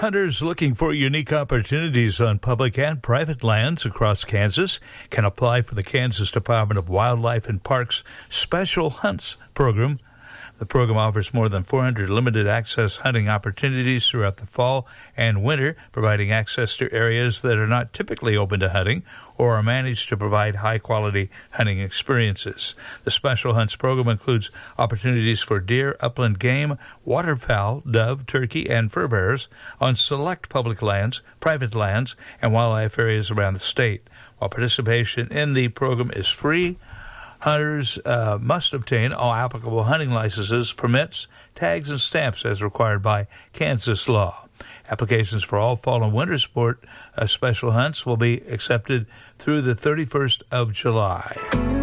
Hunters looking for unique opportunities on public and private lands across Kansas can apply for the Kansas Department of Wildlife and Parks Special Hunts Program. The program offers more than 400 limited access hunting opportunities throughout the fall and winter, providing access to areas that are not typically open to hunting or are managed to provide high-quality hunting experiences. The Special Hunts program includes opportunities for deer, upland game, waterfowl, dove, turkey, and fur bearers on select public lands, private lands, and wildlife areas around the state. While participation in the program is free, hunters must obtain all applicable hunting licenses, permits, tags, and stamps as required by Kansas law. Applications for all fall and winter sport special hunts will be accepted through the 31st of July.